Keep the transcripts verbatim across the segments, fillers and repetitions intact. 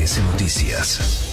S Noticias.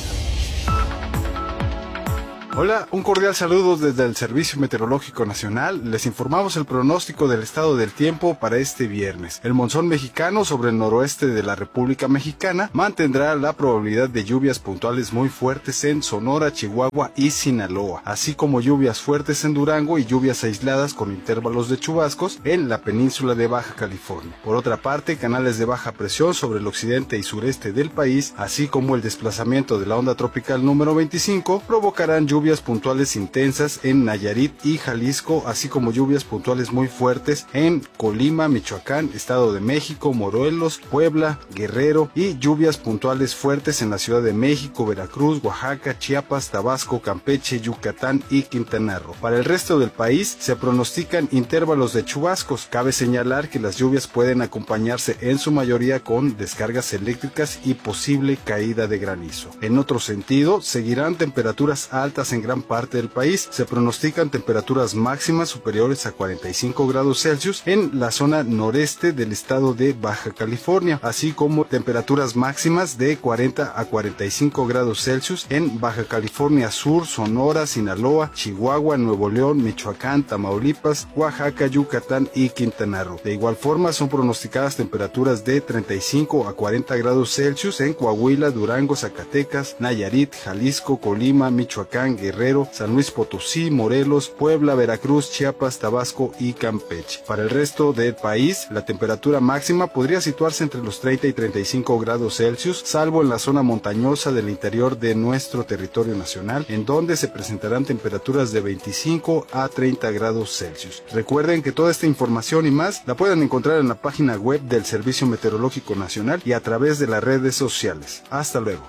Hola, un cordial saludo desde el Servicio Meteorológico Nacional. Les informamos el pronóstico del estado del tiempo para este viernes. El monzón mexicano sobre el noroeste de la República Mexicana mantendrá la probabilidad de lluvias puntuales muy fuertes en Sonora, Chihuahua y Sinaloa, así como lluvias fuertes en Durango y lluvias aisladas con intervalos de chubascos en la península de Baja California. Por otra parte, canales de baja presión sobre el occidente y sureste del país, así como el desplazamiento de la onda tropical número veinticinco, provocarán lluvias Lluvias puntuales intensas en Nayarit y Jalisco, así como lluvias puntuales muy fuertes en Colima, Michoacán, Estado de México, Morelos, Puebla, Guerrero y lluvias puntuales fuertes en la Ciudad de México, Veracruz, Oaxaca, Chiapas, Tabasco, Campeche, Yucatán y Quintana Roo. Para el resto del país se pronostican intervalos de chubascos. Cabe señalar que las lluvias pueden acompañarse en su mayoría con descargas eléctricas y posible caída de granizo. En otro sentido, seguirán temperaturas altas en gran parte del país. Se pronostican temperaturas máximas superiores a cuarenta y cinco grados Celsius en la zona noreste del estado de Baja California, así como temperaturas máximas de cuarenta a cuarenta y cinco grados Celsius en Baja California Sur, Sonora, Sinaloa, Chihuahua, Nuevo León, Michoacán, Tamaulipas, Oaxaca, Yucatán y Quintana Roo. De igual forma, son pronosticadas temperaturas de treinta y cinco a cuarenta grados Celsius en Coahuila, Durango, Zacatecas, Nayarit, Jalisco, Colima, Michoacán, Guerrero, San Luis Potosí, Morelos, Puebla, Veracruz, Chiapas, Tabasco y Campeche. Para el resto del país, la temperatura máxima podría situarse entre los treinta y treinta y cinco grados Celsius, salvo en la zona montañosa del interior de nuestro territorio nacional, en donde se presentarán temperaturas de veinticinco a treinta grados Celsius. Recuerden que toda esta información y más la pueden encontrar en la página web del Servicio Meteorológico Nacional y a través de las redes sociales. Hasta luego.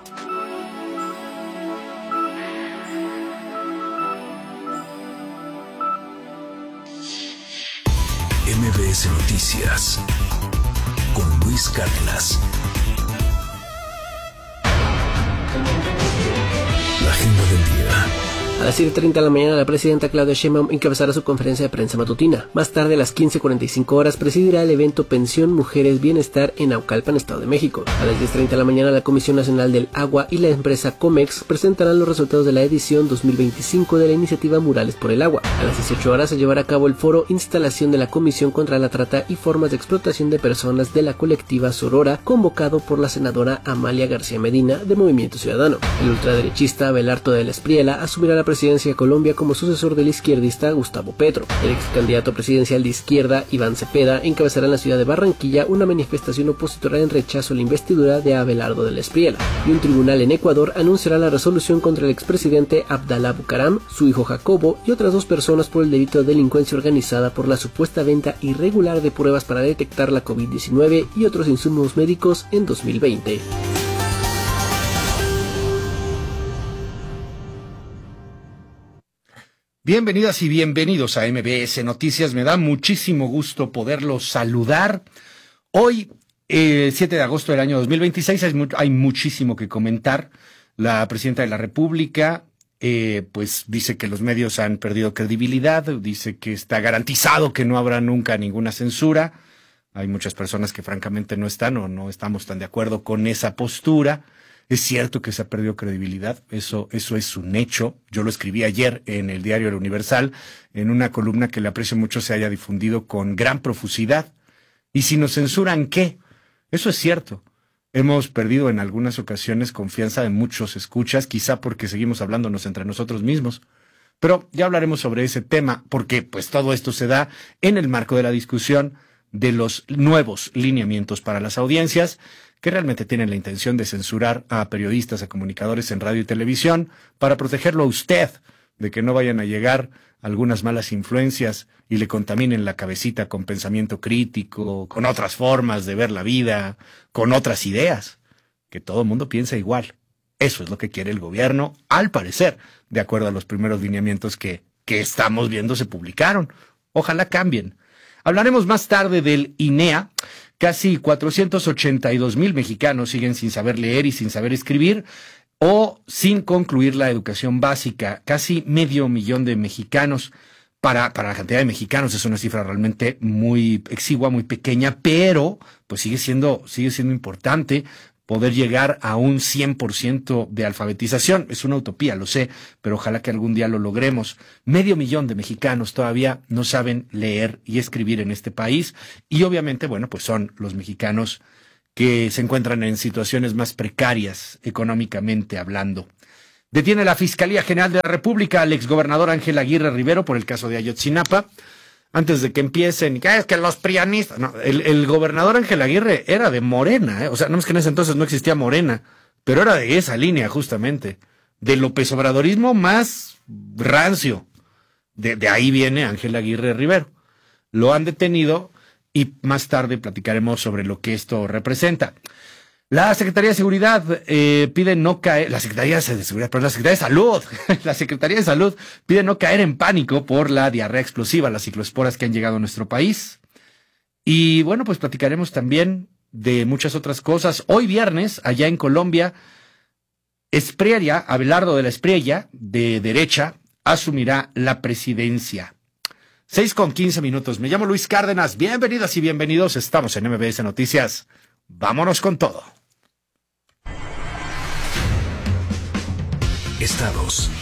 M B S Noticias con Luis Cárdenas. La agenda del día. A las siete treinta de la mañana, la presidenta Claudia Sheinbaum encabezará su conferencia de prensa matutina. Más tarde, a las quince cuarenta y cinco horas, presidirá el evento Pensión Mujeres Bienestar en Naucalpan, Estado de México. A las diez treinta de la mañana, la Comisión Nacional del Agua y la empresa Comex presentarán los resultados de la edición dos mil veinticinco de la iniciativa Murales por el Agua. A las dieciocho horas se llevará a cabo el foro Instalación de la Comisión contra la Trata y Formas de Explotación de Personas de la colectiva Sorora, convocado por la senadora Amalia García Medina, de Movimiento Ciudadano. El ultraderechista Abelardo de la Espriella asumirá la presidencia de Colombia como sucesor del izquierdista Gustavo Petro. El ex candidato presidencial de izquierda, Iván Cepeda, encabezará en la ciudad de Barranquilla una manifestación opositora en rechazo a la investidura de Abelardo de la Espriella. Y un tribunal en Ecuador anunciará la resolución contra el expresidente Abdalá Bucaram, su hijo Jacobo y otras dos personas por el delito de delincuencia organizada por la supuesta venta irregular de pruebas para detectar la COVID diecinueve y otros insumos médicos en dos mil veinte. Bienvenidas y bienvenidos a M B S Noticias. Me da muchísimo gusto poderlos saludar. Hoy, eh, siete de agosto del año dos mil veintiséis, hay, mu- hay muchísimo que comentar. La presidenta de la República eh, pues dice que los medios han perdido credibilidad, dice que está garantizado que no habrá nunca ninguna censura. Hay muchas personas que francamente no están o no estamos tan de acuerdo con esa postura. Es cierto que se ha perdido credibilidad, eso, eso es un hecho. Yo lo escribí ayer en el diario El Universal, en una columna que le aprecio mucho se haya difundido con gran profusidad. ¿Y si nos censuran qué? Eso es cierto. Hemos perdido en algunas ocasiones confianza de muchos escuchas, quizá porque seguimos hablándonos entre nosotros mismos. Pero ya hablaremos sobre ese tema, porque pues todo esto se da en el marco de la discusión de los nuevos lineamientos para las audiencias, que realmente tienen la intención de censurar a periodistas, a comunicadores en radio y televisión, para protegerlo a usted de que no vayan a llegar algunas malas influencias y le contaminen la cabecita con pensamiento crítico, con otras formas de ver la vida, con otras ideas, que todo el mundo piensa igual. Eso es lo que quiere el gobierno, al parecer, de acuerdo a los primeros lineamientos que, que estamos viendo se publicaron. Ojalá cambien. Hablaremos más tarde del I N E A. Casi cuatrocientos ochenta y dos mil mexicanos siguen sin saber leer y sin saber escribir o sin concluir la educación básica. Casi medio millón de mexicanos. Para, para la cantidad de mexicanos es una cifra realmente muy exigua, muy pequeña, pero pues sigue siendo, sigue siendo importante poder llegar a un cien por ciento de alfabetización. Es una utopía, lo sé, pero ojalá que algún día lo logremos. Medio millón de mexicanos todavía no saben leer y escribir en este país, y obviamente, bueno, pues son los mexicanos que se encuentran en situaciones más precarias económicamente hablando. Detiene la Fiscalía General de la República al exgobernador Ángel Aguirre Rivero por el caso de Ayotzinapa. Antes de que empiecen, que es que los prianistas... No, el, el gobernador Ángel Aguirre era de Morena, ¿eh? O sea, no es que en ese entonces no existía Morena, pero era de esa línea justamente, de López Obradorismo más rancio. De, de ahí viene Ángel Aguirre Rivero. Lo han detenido y más tarde platicaremos sobre lo que esto representa. La Secretaría de Seguridad eh, pide no caer, la Secretaría de Seguridad, perdón, la Secretaría de Salud, la Secretaría de Salud pide no caer en pánico por la diarrea explosiva, las cicloesporas que han llegado a nuestro país. Y bueno, pues platicaremos también de muchas otras cosas. Hoy viernes, allá en Colombia, Espriella, Abelardo de la Espriella, de derecha, asumirá la presidencia. Seis con quince minutos. Me llamo Luis Cárdenas. Bienvenidas y bienvenidos. Estamos en M B S Noticias. Vámonos con todo. Estados.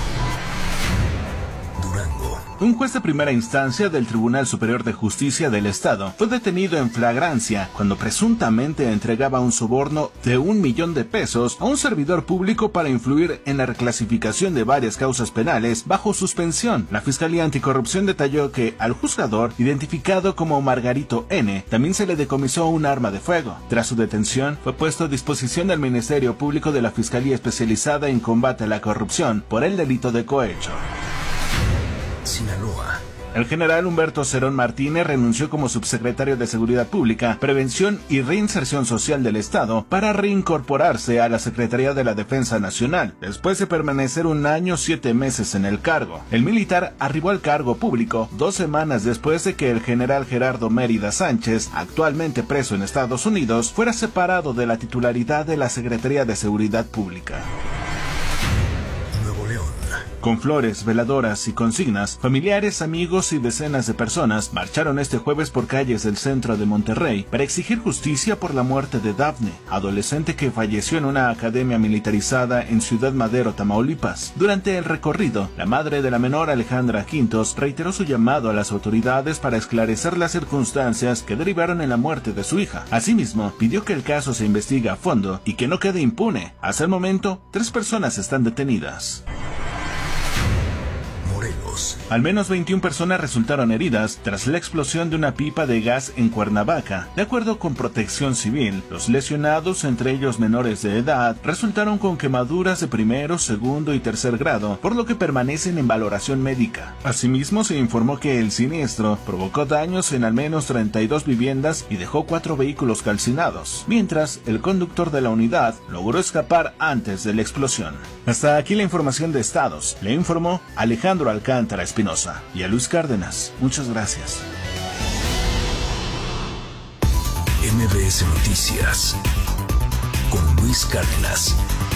Durango. Un juez de primera instancia del Tribunal Superior de Justicia del Estado fue detenido en flagrancia cuando presuntamente entregaba un soborno de un millón de pesos a un servidor público para influir en la reclasificación de varias causas penales bajo suspensión. La Fiscalía Anticorrupción detalló que al juzgador, identificado como Margarito N., también se le decomisó un arma de fuego. Tras su detención, fue puesto a disposición del Ministerio Público de la Fiscalía Especializada en Combate a la Corrupción por el delito de cohecho. Sinaloa. El general Humberto Cerón Martínez renunció como subsecretario de Seguridad Pública, Prevención y Reinserción Social del Estado para reincorporarse a la Secretaría de la Defensa Nacional, después de permanecer un año siete meses en el cargo. El militar arribó al cargo público dos semanas después de que el general Gerardo Mérida Sánchez, actualmente preso en Estados Unidos, fuera separado de la titularidad de la Secretaría de Seguridad Pública. Con flores, veladoras y consignas, familiares, amigos y decenas de personas marcharon este jueves por calles del centro de Monterrey para exigir justicia por la muerte de Dafne, adolescente que falleció en una academia militarizada en Ciudad Madero, Tamaulipas. Durante el recorrido, la madre de la menor, Alejandra Quintos, reiteró su llamado a las autoridades para esclarecer las circunstancias que derivaron en la muerte de su hija. Asimismo, pidió que el caso se investigue a fondo y que no quede impune. Hasta el momento, tres personas están detenidas. Al menos veintiuna personas resultaron heridas tras la explosión de una pipa de gas en Cuernavaca. De acuerdo con Protección Civil, los lesionados, entre ellos menores de edad, resultaron con quemaduras de primero, segundo y tercer grado, por lo que permanecen en valoración médica. Asimismo, se informó que el siniestro provocó daños en al menos treinta y dos viviendas y dejó cuatro vehículos calcinados, mientras el conductor de la unidad logró escapar antes de la explosión. Hasta aquí la información de estados. Le informó Alejandro Alcántara Espinosa. Y a Luis Cárdenas, muchas gracias. M B S Noticias con Luis Cárdenas.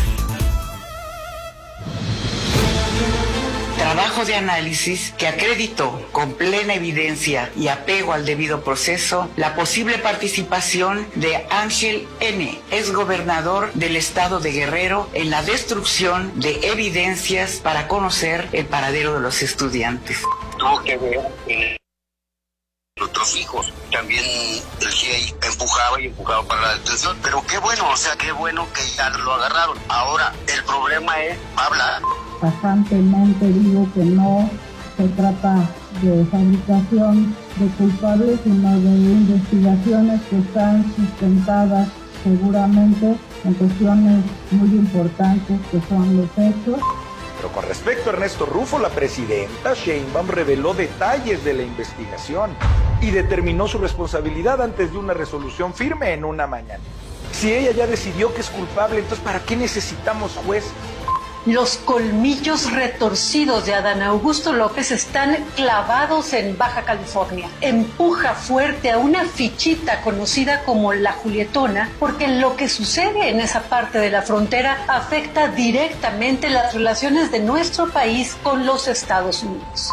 Trabajo de análisis que acreditó con plena evidencia y apego al debido proceso la posible participación de Ángel N., exgobernador del estado de Guerrero, en la destrucción de evidencias para conocer el paradero de los estudiantes. Tuvo que ver eh, otros hijos. También el G I A empujaba y empujaba para la detención. Pero qué bueno, o sea, qué bueno que ya lo agarraron. Ahora, el problema es hablar. Tajantemente digo que no se trata de fabricación de culpables, sino de investigaciones que están sustentadas seguramente en cuestiones muy importantes que son los hechos. Pero con respecto a Ernesto Rufo, la presidenta Sheinbaum reveló detalles de la investigación y determinó su responsabilidad antes de una resolución firme en una mañana. Si ella ya decidió que es culpable, entonces ¿para qué necesitamos juez? Los colmillos retorcidos de Adán Augusto López están clavados en Baja California. Empuja fuerte a una fichita conocida como la Julietona, porque lo que sucede en esa parte de la frontera afecta directamente las relaciones de nuestro país con los Estados Unidos.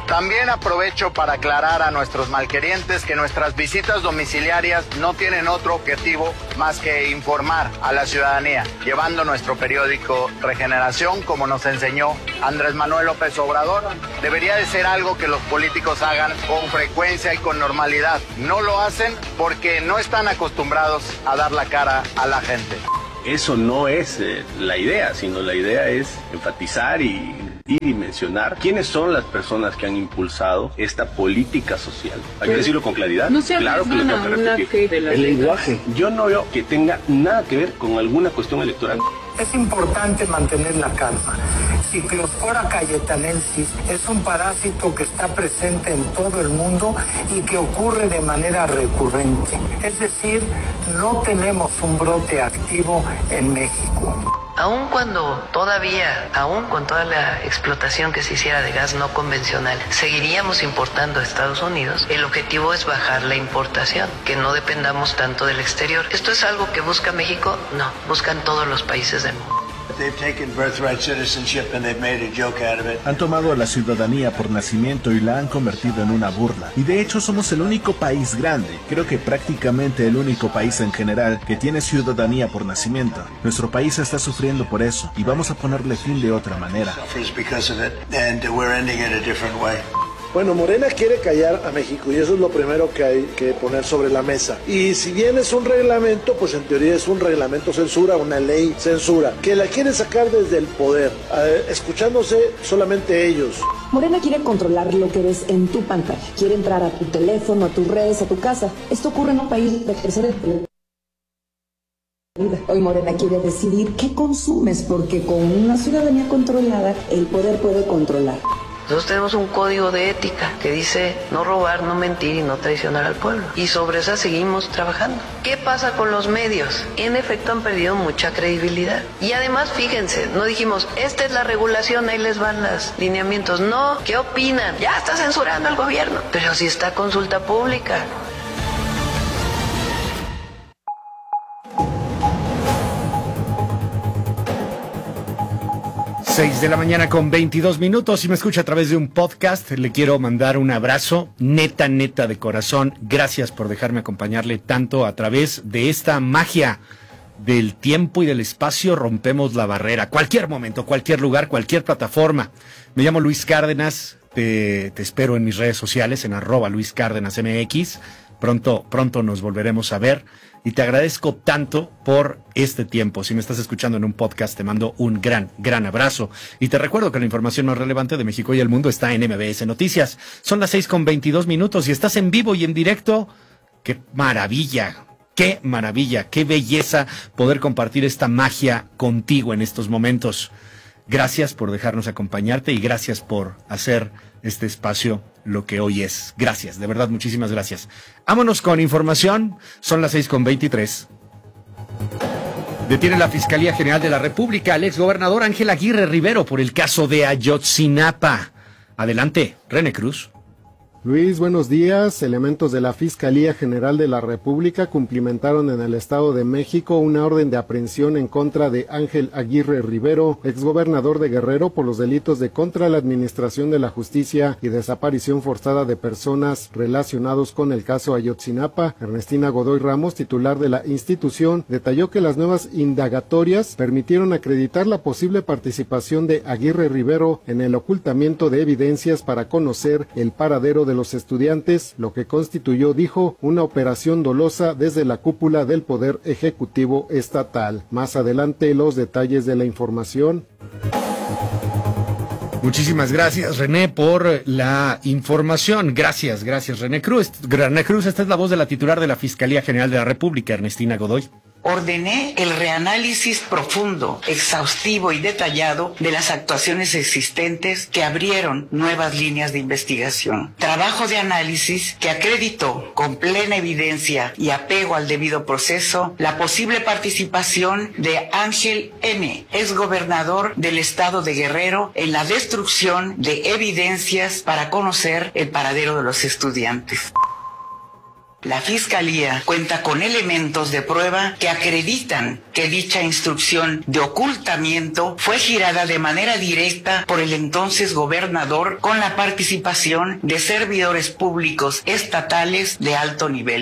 También aprovecho para aclarar a nuestros malquerientes que nuestras visitas domiciliarias no tienen otro objetivo más que informar a la ciudadanía, llevando nuestro periódico Regeneración, como nos enseñó Andrés Manuel López Obrador. Debería de ser algo que los políticos hagan con frecuencia y con normalidad. No lo hacen porque no están acostumbrados a dar la cara a la gente. Eso no es eh, la idea, sino la idea es enfatizar y, y mencionar quiénes son las personas que han impulsado esta política social. Hay que decirlo con claridad. No se claro que lo tengo que repetir. De El lenguaje, yo no veo que tenga nada que ver con alguna cuestión electoral. Es importante mantener la calma. Ciclospora cayetanensis es un parásito que está presente en todo el mundo y que ocurre de manera recurrente. Es decir, no tenemos un brote activo en México. Aun cuando todavía, aun con toda la explotación que se hiciera de gas no convencional, seguiríamos importando a Estados Unidos, el objetivo es bajar la importación, que no dependamos tanto del exterior. ¿Esto es algo que busca México? No, buscan todos los países del mundo. Han tomado a la ciudadanía por nacimiento y la han convertido en una burla. Y de hecho somos el único país grande, creo que prácticamente el único país en general que tiene ciudadanía por nacimiento. Nuestro país está sufriendo por eso y vamos a ponerle fin de otra manera. Bueno, Morena quiere callar a México y eso es lo primero que hay que poner sobre la mesa. Y si bien es un reglamento, pues en teoría es un reglamento censura, una ley censura, que la quieren sacar desde el poder, eh, escuchándose solamente ellos. Morena quiere controlar lo que ves en tu pantalla, quiere entrar a tu teléfono, a tus redes, a tu casa. Esto ocurre en un país de tercera edad. Hoy Morena quiere decidir qué consumes, porque con una ciudadanía controlada, el poder puede controlar. Nosotros tenemos un código de ética que dice no robar, no mentir y no traicionar al pueblo. Y sobre esa seguimos trabajando. ¿Qué pasa con los medios? En efecto han perdido mucha credibilidad. Y además, fíjense, no dijimos, esta es la regulación, ahí les van los lineamientos. No, ¿qué opinan? Ya está censurando al gobierno. Pero si está consulta pública. seis de la mañana con veintidós minutos. Si me escucha a través de un podcast, le quiero mandar un abrazo neta, neta de corazón. Gracias por dejarme acompañarle tanto a través de esta magia del tiempo y del espacio. Rompemos la barrera. Cualquier momento, cualquier lugar, cualquier plataforma. Me llamo Luis Cárdenas. Te, te espero en mis redes sociales, en arroba Luis Cárdenas M X. Pronto, pronto nos volveremos a ver. Y te agradezco tanto por este tiempo. Si me estás escuchando en un podcast, te mando un gran, gran abrazo. Y te recuerdo que la información más relevante de México y el mundo está en M B S Noticias. Son las seis con veintidós minutos y estás en vivo y en directo. ¡Qué maravilla! ¡Qué maravilla! ¡Qué belleza poder compartir esta magia contigo en estos momentos! Gracias por dejarnos acompañarte y gracias por hacer este espacio lo que hoy es. Gracias, de verdad, muchísimas gracias. Vámonos con información. Son las seis con veintitrés. Detiene la Fiscalía General de la República al exgobernador Ángel Aguirre Rivero por el caso de Ayotzinapa. Adelante, René Cruz. Luis, buenos días. Elementos de la Fiscalía General de la República cumplimentaron en el Estado de México una orden de aprehensión en contra de Ángel Aguirre Rivero, exgobernador de Guerrero, por los delitos de contra la administración de la justicia y desaparición forzada de personas relacionados con el caso Ayotzinapa. Ernestina Godoy Ramos, titular de la institución, detalló que las nuevas indagatorias permitieron acreditar la posible participación de Aguirre Rivero en el ocultamiento de evidencias para conocer el paradero de los estudiantes, lo que constituyó, dijo, una operación dolosa desde la cúpula del Poder Ejecutivo Estatal. Más adelante, los detalles de la información. Muchísimas gracias, René, por la información. Gracias, gracias, René Cruz. René Cruz, esta es la voz de la titular de la Fiscalía General de la República, Ernestina Godoy. Ordené el reanálisis profundo, exhaustivo y detallado de las actuaciones existentes que abrieron nuevas líneas de investigación. Trabajo de análisis que acreditó con plena evidencia y apego al debido proceso la posible participación de Ángel N., exgobernador del estado de Guerrero, en la destrucción de evidencias para conocer el paradero de los estudiantes. La Fiscalía cuenta con elementos de prueba que acreditan que dicha instrucción de ocultamiento fue girada de manera directa por el entonces gobernador con la participación de servidores públicos estatales de alto nivel.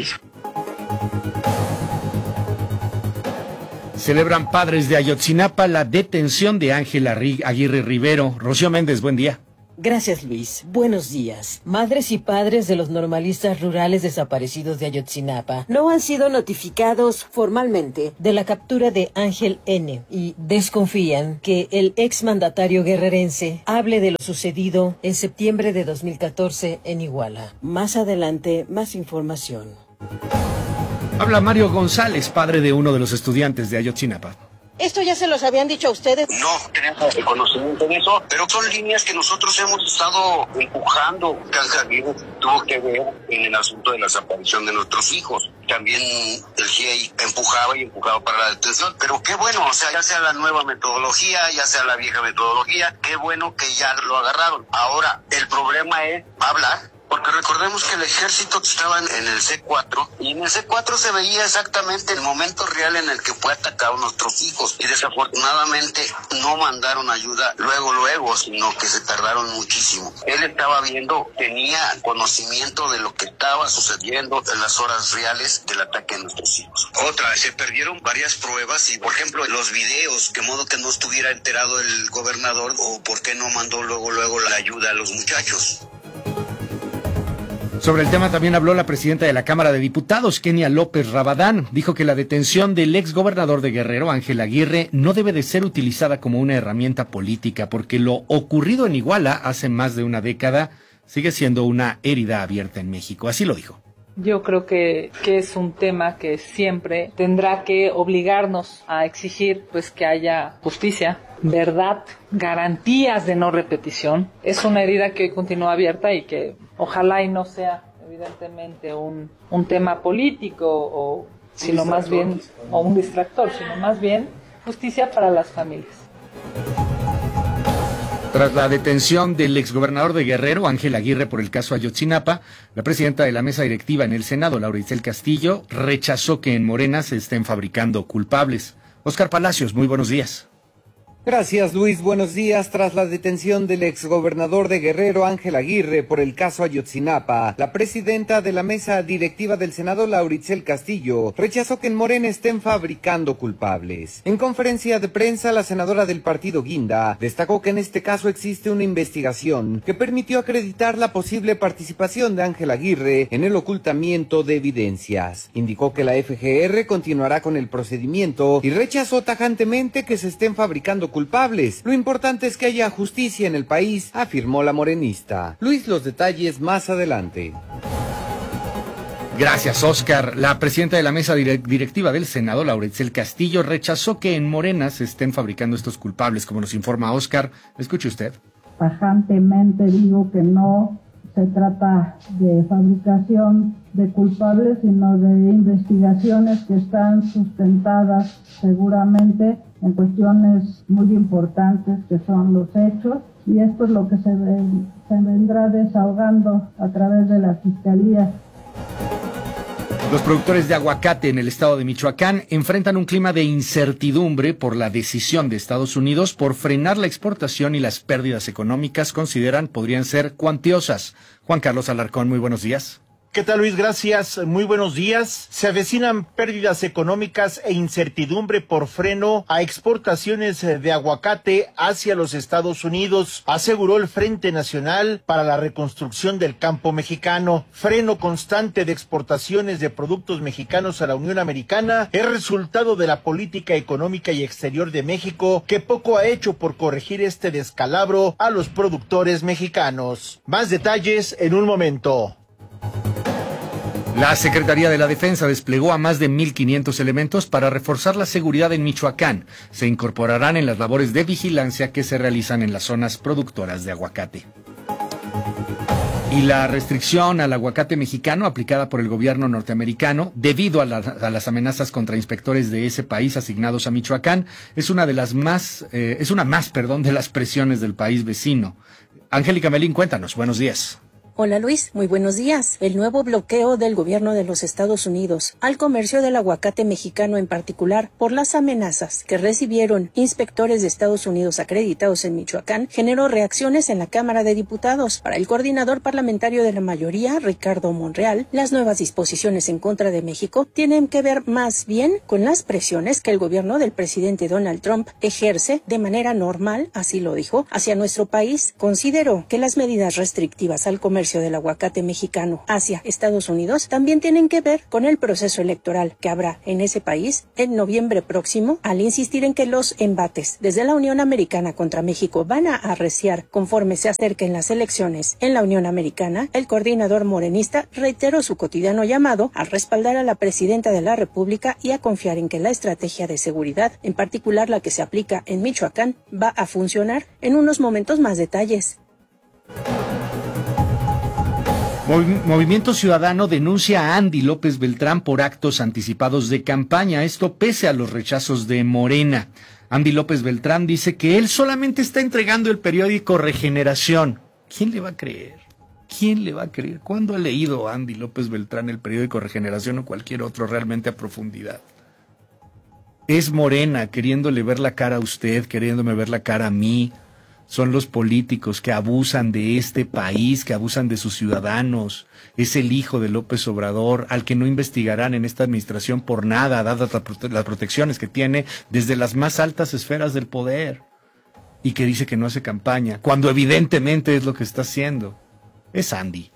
Celebran padres de Ayotzinapa la detención de Ángel Aguirre Rivero. Rocío Méndez, buen día. Gracias, Luis. Buenos días. Madres y padres de los normalistas rurales desaparecidos de Ayotzinapa no han sido notificados formalmente de la captura de Ángel N. y desconfían que el exmandatario guerrerense hable de lo sucedido en septiembre de dos mil catorce en Iguala. Más adelante, más información. Habla Mario González, padre de uno de los estudiantes de Ayotzinapa. ¿Esto ya se los habían dicho a ustedes? No tenemos conocimiento de eso, pero son líneas que nosotros hemos estado empujando. Ángel Aguirre tuvo que ver en el asunto de la desaparición de nuestros hijos. También el G I E I empujaba y empujaba para la detención, pero qué bueno, o sea, ya sea la nueva metodología, ya sea la vieja metodología, qué bueno que ya lo agarraron. Ahora, el problema es hablar. Porque recordemos que el ejército estaba en el C cuatro y en el C cuatro se veía exactamente el momento real en el que fue atacado a nuestros hijos y desafortunadamente no mandaron ayuda luego, luego, sino que se tardaron muchísimo. Él estaba viendo, tenía conocimiento de lo que estaba sucediendo en las horas reales del ataque a nuestros hijos. Otra, se perdieron varias pruebas y, por ejemplo, los videos, que modo que no estuviera enterado el gobernador o por qué no mandó luego, luego la ayuda a los muchachos. Sobre el tema también habló la presidenta de la Cámara de Diputados, Kenia López Rabadán. Dijo que la detención del exgobernador de Guerrero, Ángel Aguirre, no debe de ser utilizada como una herramienta política, porque lo ocurrido en Iguala hace más de una década sigue siendo una herida abierta en México. Así lo dijo. Yo creo que, que es un tema que siempre tendrá que obligarnos a exigir pues que haya justicia, verdad, garantías de no repetición. Es una herida que hoy continúa abierta y que ojalá y no sea evidentemente un, un tema político o sino más bien o un distractor, sino más bien justicia para las familias. Tras la detención del exgobernador de Guerrero, Ángel Aguirre, por el caso Ayotzinapa, la presidenta de la mesa directiva en el Senado, Laura Itzel Castillo, rechazó que en Morena se estén fabricando culpables. Óscar Palacios, muy buenos días. Gracias, Luis. Buenos días. Tras la detención del exgobernador de Guerrero, Ángel Aguirre, por el caso Ayotzinapa, la presidenta de la mesa directiva del Senado, Laura Itzel Castillo, rechazó que en Morena estén fabricando culpables. En conferencia de prensa, la senadora del partido Guinda destacó que en este caso existe una investigación que permitió acreditar la posible participación de Ángel Aguirre en el ocultamiento de evidencias. Indicó que la F G R continuará con el procedimiento y rechazó tajantemente que se estén fabricando culpables. Lo importante es que haya justicia en el país, afirmó la morenista. Luis, los detalles más adelante. Gracias, Óscar. La presidenta de la mesa directiva del Senado, Laura Itzel Castillo, rechazó que en Morena se estén fabricando estos culpables, como nos informa Óscar. Escuche usted. Tajantemente digo que no se trata de fabricación de culpables, sino de investigaciones que están sustentadas seguramente en cuestiones muy importantes que son los hechos, y esto es lo que se, ve, se vendrá desahogando a través de la Fiscalía. Los productores de aguacate en el estado de Michoacán enfrentan un clima de incertidumbre por la decisión de Estados Unidos por frenar la exportación, y las pérdidas económicas, consideran, podrían ser cuantiosas. Juan Carlos Alarcón, muy buenos días. ¿Qué tal, Luis? Gracias. Muy buenos días. Se avecinan pérdidas económicas e incertidumbre por freno a exportaciones de aguacate hacia los Estados Unidos, aseguró el Frente Nacional para la Reconstrucción del Campo Mexicano. Freno constante de exportaciones de productos mexicanos a la Unión Americana es resultado de la política económica y exterior de México, que poco ha hecho por corregir este descalabro a los productores mexicanos. Más detalles en un momento. La Secretaría de la Defensa desplegó a más de mil quinientos elementos para reforzar la seguridad en Michoacán. Se incorporarán en las labores de vigilancia que se realizan en las zonas productoras de aguacate. Y la restricción al aguacate mexicano aplicada por el gobierno norteamericano debido a, la, a las amenazas contra inspectores de ese país asignados a Michoacán es una de las más, eh, es una más, perdón, de las presiones del país vecino. Angélica Melín, cuéntanos. Buenos días. Hola Luis, muy buenos días. El nuevo bloqueo del gobierno de los Estados Unidos al comercio del aguacate mexicano en particular por las amenazas que recibieron inspectores de Estados Unidos acreditados en Michoacán generó reacciones en la Cámara de Diputados. Para el coordinador parlamentario de la mayoría, Ricardo Monreal, las nuevas disposiciones en contra de México tienen que ver más bien con las presiones que el gobierno del presidente Donald Trump ejerce de manera normal, así lo dijo, hacia nuestro país. Consideró que las medidas restrictivas al comercio del aguacate mexicano hacia Estados Unidos también tienen que ver con el proceso electoral que habrá en ese país en noviembre próximo, al insistir en que los embates desde la Unión Americana contra México van a arreciar conforme se acerquen las elecciones en la Unión Americana. El coordinador morenista reiteró su cotidiano llamado a respaldar a la presidenta de la República y a confiar en que la estrategia de seguridad, en particular la que se aplica en Michoacán, va a funcionar. En unos momentos más detalles. Movimiento Ciudadano denuncia a Andy López Beltrán por actos anticipados de campaña, esto pese a los rechazos de Morena. Andy López Beltrán dice que él solamente está entregando el periódico Regeneración. ¿Quién le va a creer? ¿Quién le va a creer? ¿Cuándo ha leído Andy López Beltrán el periódico Regeneración o cualquier otro realmente a profundidad? Es Morena queriéndole ver la cara a usted, queriéndome ver la cara a mí. Son los políticos que abusan de este país, que abusan de sus ciudadanos. Es el hijo de López Obrador, al que no investigarán en esta administración por nada, dadas las protecciones que tiene desde las más altas esferas del poder. Y que dice que no hace campaña, cuando evidentemente es lo que está haciendo. Es Andy.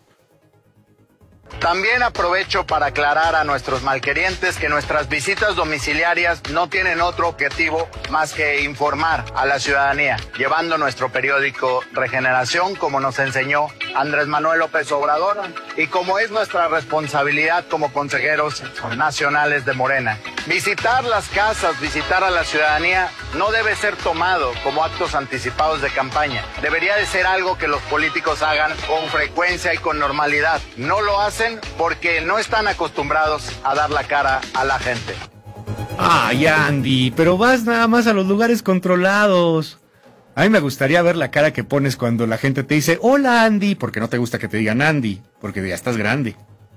También aprovecho para aclarar a nuestros malquerientes que nuestras visitas domiciliarias no tienen otro objetivo más que informar a la ciudadanía, llevando nuestro periódico Regeneración, como nos enseñó Andrés Manuel López Obrador, y como es nuestra responsabilidad como consejeros nacionales de Morena. Visitar las casas, visitar a la ciudadanía, no debe ser tomado como actos anticipados de campaña. Debería de ser algo que los políticos hagan con frecuencia y con normalidad. No lo hacen porque no están acostumbrados a dar la cara a la gente. Ay, Andy, pero vas nada más a los lugares controlados. A mí me gustaría ver la cara que pones cuando la gente te dice, hola Andy, porque no te gusta que te digan Andy, porque ya estás grande.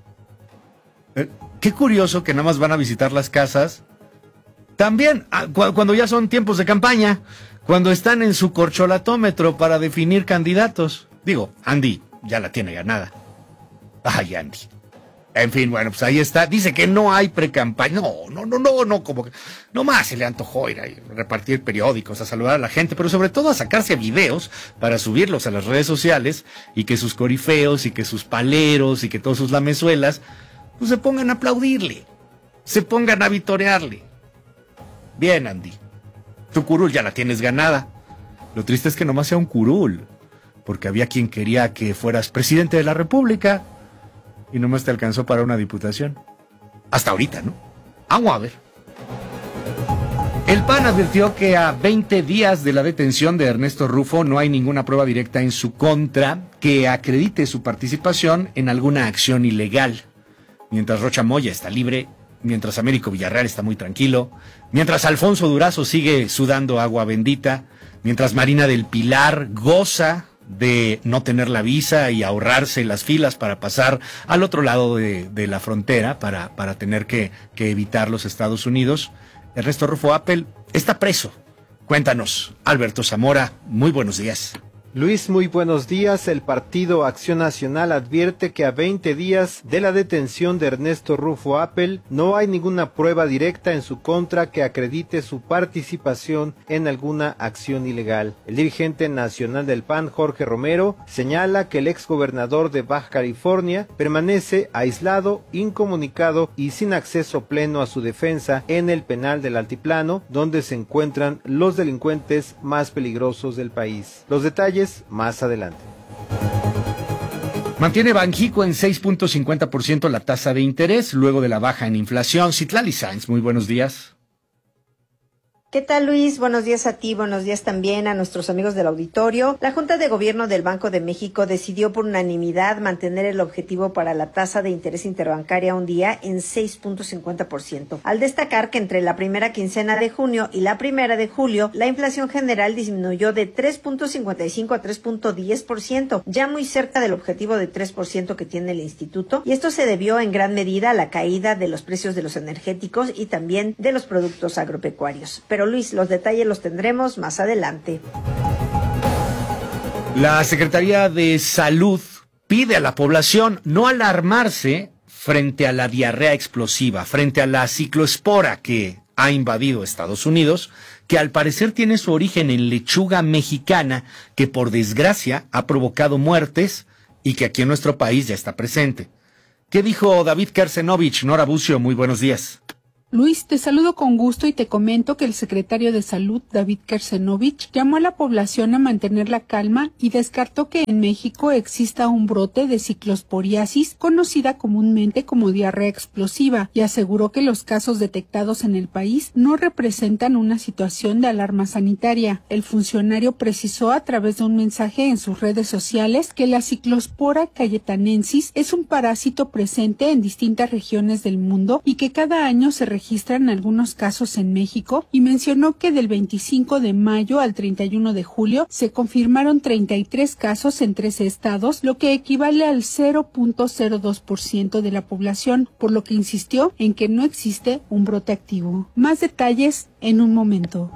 Eh, qué curioso que nada más van a visitar las casas. También, cu- cuando ya son tiempos de campaña, cuando están en su corcholatómetro para definir candidatos. Digo, Andy ya la tiene ganada. Ay, Andy. En fin, bueno, pues ahí está. Dice que no hay pre-campaña. No, no, no, no, no, como que nomás se le antojó ir a repartir periódicos, a saludar a la gente, pero sobre todo a sacarse videos para subirlos a las redes sociales y que sus corifeos y que sus paleros y que todos sus lamezuelas pues se pongan a aplaudirle, se pongan a vitorearle. Bien, Andy. Tu curul ya la tienes ganada. Lo triste es que nomás sea un curul, porque había quien quería que fueras presidente de la República y nomás te alcanzó para una diputación. Hasta ahorita, ¿no? Vamos a ver. El P A N advirtió que a veinte días de la detención de Ernesto Rufo no hay ninguna prueba directa en su contra que acredite su participación en alguna acción ilegal. Mientras Rocha Moya está libre, mientras Américo Villarreal está muy tranquilo, mientras Alfonso Durazo sigue sudando agua bendita, mientras Marina del Pilar goza de no tener la visa y ahorrarse las filas para pasar al otro lado de, de la frontera para, para tener que, que evitar los Estados Unidos, Ernesto Rufo Appel está preso. Cuéntanos, Alberto Zamora, muy buenos días. Luis, muy buenos días. El Partido Acción Nacional advierte que a veinte días de la detención de Ernesto Rufo Appel no hay ninguna prueba directa en su contra que acredite su participación en alguna acción ilegal. El dirigente nacional del P A N, Jorge Romero, señala que el exgobernador de Baja California permanece aislado, incomunicado y sin acceso pleno a su defensa en el penal del Altiplano, donde se encuentran los delincuentes más peligrosos del país. Los detalles más adelante. Mantiene Banjico en seis punto cincuenta por ciento la tasa de interés luego de la baja en inflación. Citlali Sainz, muy buenos días. ¿Qué tal, Luis? Buenos días a ti, buenos días también a nuestros amigos del auditorio. La Junta de Gobierno del Banco de México decidió por unanimidad mantener el objetivo para la tasa de interés interbancaria un día en seis punto cincuenta por ciento. Al destacar que entre la primera quincena de junio y la primera de julio, la inflación general disminuyó de tres punto cincuenta y cinco a tres punto diez por ciento, ya muy cerca del objetivo de tres por ciento que tiene el instituto, y esto se debió en gran medida a la caída de los precios de los energéticos y también de los productos agropecuarios. Pero Luis, los detalles los tendremos más adelante. La Secretaría de Salud pide a la población no alarmarse frente a la diarrea explosiva, frente a la cicloespora que ha invadido Estados Unidos, que al parecer tiene su origen en lechuga mexicana, que por desgracia ha provocado muertes y que aquí en nuestro país ya está presente. ¿Qué dijo David Kersenovich? Nora Bucio, muy buenos días. Luis, te saludo con gusto y te comento que el secretario de Salud, David Kersenovich, llamó a la población a mantener la calma y descartó que en México exista un brote de ciclosporiasis, conocida comúnmente como diarrea explosiva, y aseguró que los casos detectados en el país no representan una situación de alarma sanitaria. El funcionario precisó a través de un mensaje en sus redes sociales que la ciclospora cayetanensis es un parásito presente en distintas regiones del mundo y que cada año se registra registran algunos casos en México, y mencionó que del veinticinco de mayo al treinta y uno de julio se confirmaron treinta y tres casos en trece estados, lo que equivale al cero punto cero dos por ciento de la población, por lo que insistió en que no existe un brote activo. Más detalles en un momento.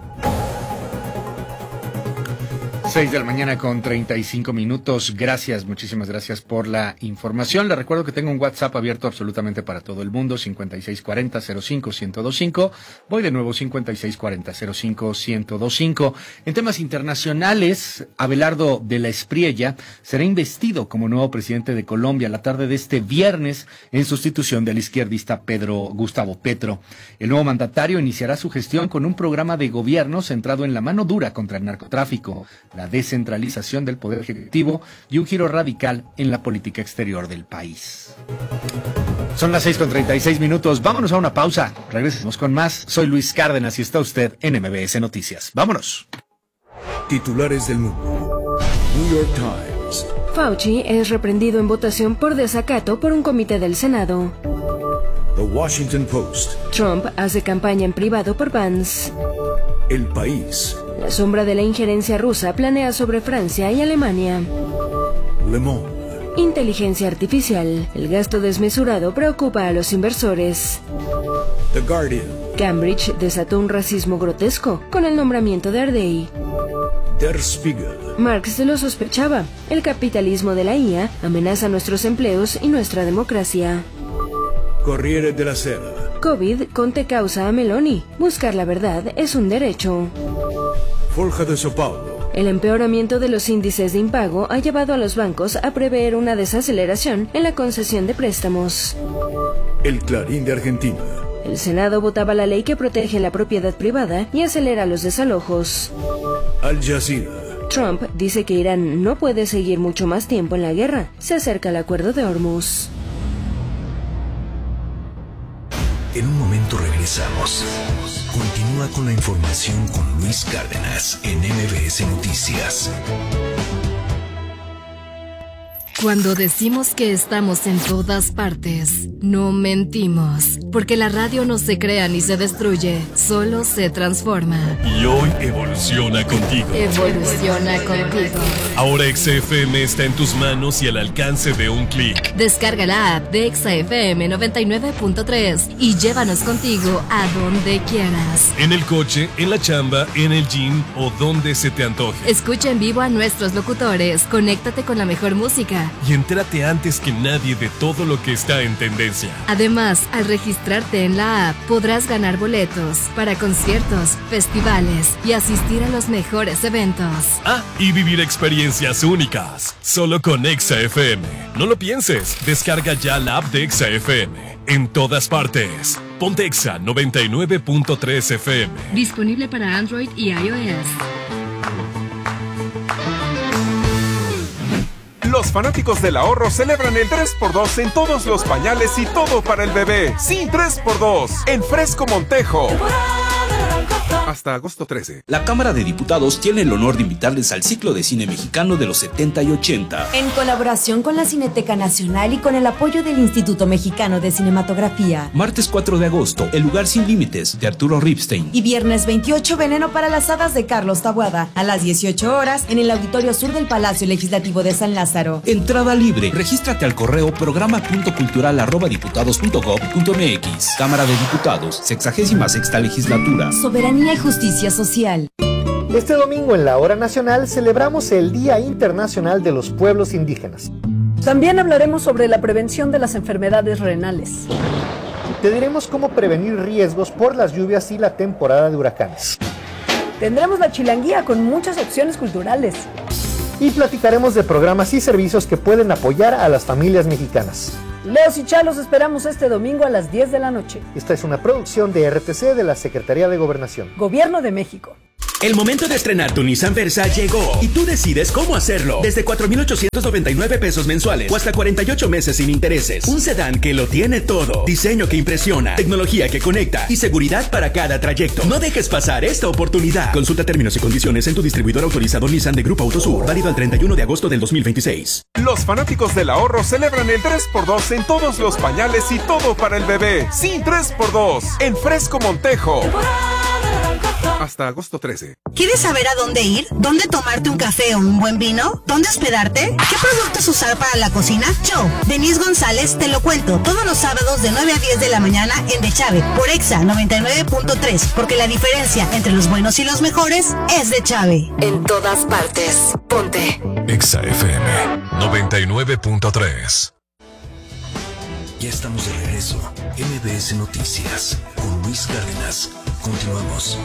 seis de la mañana con treinta y cinco minutos. Gracias, muchísimas gracias por la información. Le recuerdo que tengo un WhatsApp abierto absolutamente para todo el mundo, cincuenta y seis cuarenta cero cinco ciento veinticinco. Voy de nuevo, cincuenta y seis cuarenta cero cinco ciento veinticinco. En temas internacionales, Abelardo de la Espriella será investido como nuevo presidente de Colombia la tarde de este viernes en sustitución del izquierdista Pedro Gustavo Petro. El nuevo mandatario iniciará su gestión con un programa de gobierno centrado en la mano dura contra el narcotráfico, la descentralización del poder ejecutivo y un giro radical en la política exterior del país. Son las seis con treinta y seis minutos. Vámonos a una pausa. Regresemos con más. Soy Luis Cárdenas y está usted en M B S Noticias. Vámonos. Titulares del mundo. New York Times. Fauci es reprendido en votación por desacato por un comité del Senado. The Washington Post. Trump hace campaña en privado por Vance. El País. La sombra de la injerencia rusa planea sobre Francia y Alemania. Le Monde. Inteligencia artificial. El gasto desmesurado preocupa a los inversores. The Guardian. Cambridge desató un racismo grotesco con el nombramiento de Ardei. Der Spiegel. Marx lo sospechaba. El capitalismo de la I A amenaza nuestros empleos y nuestra democracia. Corriere della Sera. COVID conte causa a Meloni. Buscar la verdad es un derecho. Folha de São Paulo. El empeoramiento de los índices de impago ha llevado a los bancos a prever una desaceleración en la concesión de préstamos. El Clarín de Argentina. El Senado votaba la ley que protege la propiedad privada y acelera los desalojos. Al Jazeera. Trump dice que Irán no puede seguir mucho más tiempo en la guerra. Se acerca el acuerdo de Hormuz. En un momento regresamos. Continúa con la información con Luis Cárdenas en M B S Noticias. Cuando decimos que estamos en todas partes, no mentimos, porque la radio no se crea ni se destruye, solo se transforma. Y hoy evoluciona contigo. Evoluciona contigo. Ahora Exa F M está en tus manos y al alcance de un clic. Descarga la app de Exa F M noventa y nueve punto tres y llévanos contigo a donde quieras. En el coche, en la chamba, en el gym o donde se te antoje. Escucha en vivo a nuestros locutores, conéctate con la mejor música. Y entérate antes que nadie de todo lo que está en tendencia. Además, al registrarte en la app, podrás ganar boletos para conciertos, festivales y asistir a los mejores eventos. Ah, y vivir experiencias únicas. Solo con Exa F M. No lo pienses, descarga ya la app de Exa F M. En todas partes. Ponte Exa noventa y nueve punto tres F M. Disponible para Android y iOS. Los fanáticos del ahorro celebran el tres por dos en todos los pañales y todo para el bebé. Sí, tres por dos en Fresco Montejo. Hasta agosto trece. La Cámara de Diputados tiene el honor de invitarles al ciclo de cine mexicano de los setenta y ochenta. En colaboración con la Cineteca Nacional y con el apoyo del Instituto Mexicano de Cinematografía. Martes cuatro de agosto, El lugar sin límites, de Arturo Ripstein. Y viernes veintiocho, Veneno para las hadas, de Carlos Taboada. A las dieciocho horas, en el Auditorio Sur del Palacio Legislativo de San Lázaro. Entrada libre. Regístrate al correo programa punto cultural arroba diputados punto gob punto mx. Cámara de Diputados, sexagésima sexta legislatura. Soberanía y justicia social. Este domingo en la Hora Nacional celebramos el Día Internacional de los Pueblos Indígenas. También hablaremos sobre la prevención de las enfermedades renales. Te diremos cómo prevenir riesgos por las lluvias y la temporada de huracanes. Tendremos la chilanguía con muchas opciones culturales. Y platicaremos de programas y servicios que pueden apoyar a las familias mexicanas. Leos y Chalos esperamos este domingo a las diez de la noche. Esta es una producción de R T C de la Secretaría de Gobernación. Gobierno de México. El momento de estrenar tu Nissan Versa llegó y tú decides cómo hacerlo. Desde cuatro mil ochocientos noventa y nueve pesos mensuales o hasta cuarenta y ocho meses sin intereses. Un sedán que lo tiene todo. Diseño que impresiona, tecnología que conecta y seguridad para cada trayecto. No dejes pasar esta oportunidad. Consulta términos y condiciones en tu distribuidor autorizado Nissan de Grupo Autosur. Válido al treinta y uno de agosto del dos mil veintiséis. Los fanáticos del ahorro celebran el tres por dos en todos los pañales y todo para el bebé. Sí, tres por dos en Fresco Montejo. Hasta agosto trece. ¿Quieres saber a dónde ir? ¿Dónde tomarte un café o un buen vino? ¿Dónde hospedarte? ¿Qué productos usar para la cocina? Yo, Denise González, te lo cuento todos los sábados de nueve a diez de la mañana en De Chave, por Exa noventa y nueve punto tres, porque la diferencia entre los buenos y los mejores es De Chave. En todas partes, ponte Exa F M noventa y nueve punto tres. Ya estamos de regreso. M B S Noticias con Luis Cárdenas. Continuamos.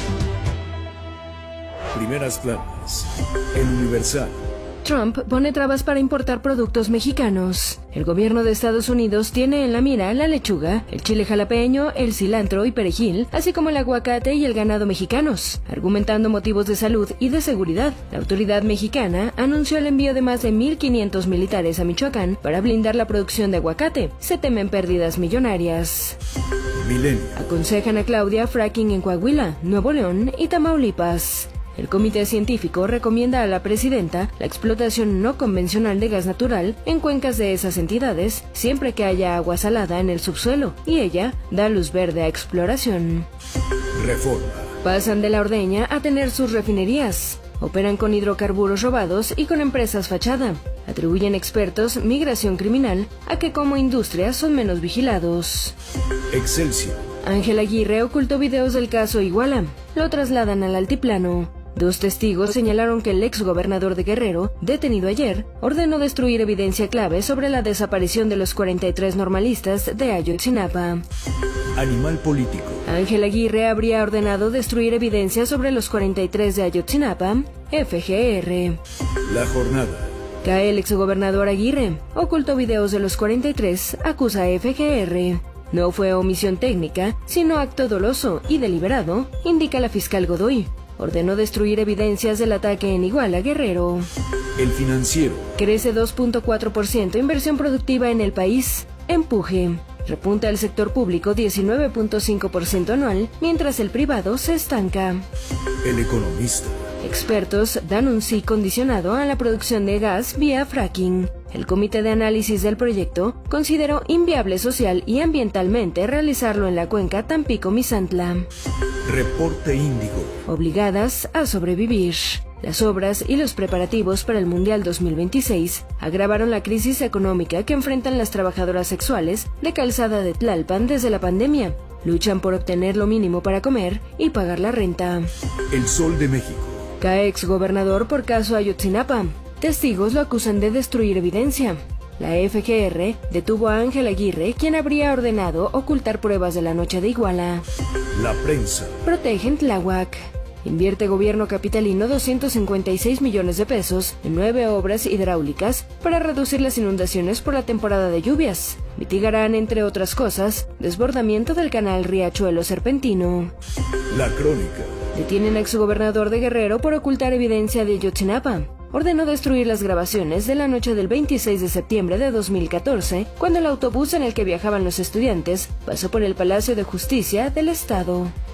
Primeras planas. El Universal. Trump pone trabas para importar productos mexicanos. El gobierno de Estados Unidos tiene en la mira la lechuga, el chile jalapeño, el cilantro y perejil, así como el aguacate y el ganado mexicanos, argumentando motivos de salud y de seguridad. La autoridad mexicana anunció el envío de más de mil quinientos militares a Michoacán para blindar la producción de aguacate. Se temen pérdidas millonarias. Milenio. Aconsejan a Claudia fracking en Coahuila, Nuevo León y Tamaulipas. El comité científico recomienda a la presidenta la explotación no convencional de gas natural en cuencas de esas entidades, siempre que haya agua salada en el subsuelo, y ella da luz verde a exploración. Reforma. Pasan de la ordeña a tener sus refinerías. Operan con hidrocarburos robados y con empresas fachada. Atribuyen expertos migración criminal a que como industria son menos vigilados. Excelsior. Ángel Aguirre ocultó videos del caso Iguala. Lo trasladan al altiplano. Dos testigos señalaron que el exgobernador de Guerrero, detenido ayer, ordenó destruir evidencia clave sobre la desaparición de los cuarenta y tres normalistas de Ayotzinapa. Animal político. Ángel Aguirre habría ordenado destruir evidencia sobre los cuarenta y tres de Ayotzinapa, F G R. La jornada. Cae el exgobernador Aguirre. Ocultó videos de los cuarenta y tres, acusa a F G R. No fue omisión técnica, sino acto doloso y deliberado, indica la fiscal Godoy. Ordenó destruir evidencias del ataque en Iguala, Guerrero. El Financiero. Crece dos punto cuatro por ciento inversión productiva en el país. Empuje. Repunta el sector público diecinueve punto cinco por ciento anual, mientras el privado se estanca. El Economista. Expertos dan un sí condicionado a la producción de gas vía fracking. El comité de análisis del proyecto consideró inviable social y ambientalmente realizarlo en la cuenca Tampico-Misantla. Reporte Índigo. Obligadas a sobrevivir. Las obras y los preparativos para el Mundial dos mil veintiséis agravaron la crisis económica que enfrentan las trabajadoras sexuales de Calzada de Tlalpan desde la pandemia. Luchan por obtener lo mínimo para comer y pagar la renta. El Sol de México. Cae exgobernador por caso Ayotzinapa. Testigos lo acusan de destruir evidencia. La F G R detuvo a Ángel Aguirre, quien habría ordenado ocultar pruebas de la noche de Iguala. La prensa. Protegen Tláhuac. Invierte gobierno capitalino doscientos cincuenta y seis millones de pesos en nueve obras hidráulicas para reducir las inundaciones por la temporada de lluvias. Mitigarán, entre otras cosas, desbordamiento del canal Riachuelo Serpentino. La crónica. Detienen a exgobernador de Guerrero por ocultar evidencia de Ayotzinapa. Ordenó destruir las grabaciones de la noche del veintiséis de septiembre de dos mil catorce, cuando el autobús en el que viajaban los estudiantes pasó por el Palacio de Justicia del Estado.